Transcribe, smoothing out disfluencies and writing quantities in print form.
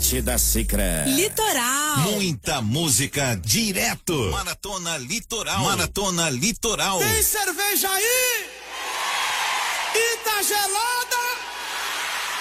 ouvinte da Sicredi. Litoral. Muita música direto. Maratona Litoral. Maratona Litoral. Tem cerveja aí?